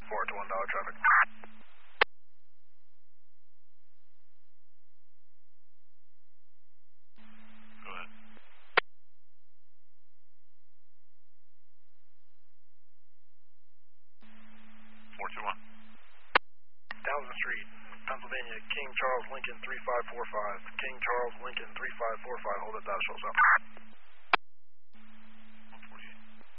to 1 dollar traffic. Go ahead. 421. Townsend Street, Pennsylvania, King Charles Lincoln 3545. King Charles Lincoln 3545, hold at that, shows up.